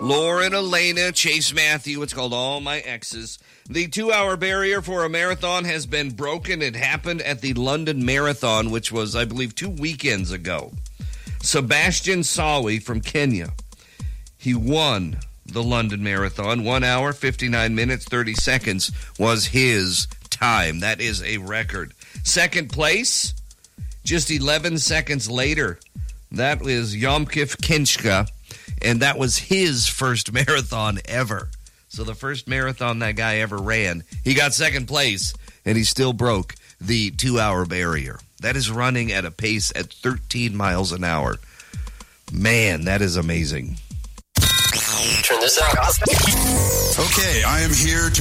Lauren, Elena, Chase Matthew. It's called All My Exes. The 2-hour barrier for a marathon has been broken. It happened at the London Marathon, which was, I believe, 2 weekends ago. Sebastian Sawi from Kenya. He won the London Marathon. 1 hour, 59 minutes, 30 seconds was his time. That is a record. Second place, just 11 seconds later, that is Yomkif Kinchka, and that was his first marathon ever. So the first marathon that guy ever ran, he got second place, and he still broke the 2-hour barrier. That is running at a pace at 13 miles an hour. Man, that is amazing. Turn this out. Okay, I am here to